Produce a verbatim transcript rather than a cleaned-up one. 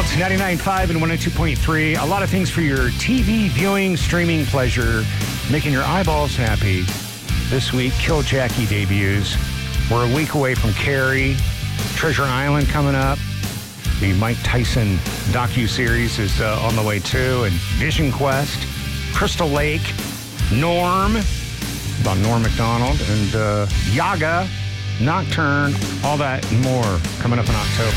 Wild, ninety-nine point five and one oh two point three. A lot of things for your T V viewing, streaming pleasure, making your eyeballs happy. This week, Kill Jackie debuts. We're a week away from Carrie. Treasure Island coming up. The Mike Tyson docu-series is uh, on the way too. And Vision Quest, Crystal Lake, Norm, about Norm Macdonald, and uh, Yaga, Nocturne, all that and more coming up in October.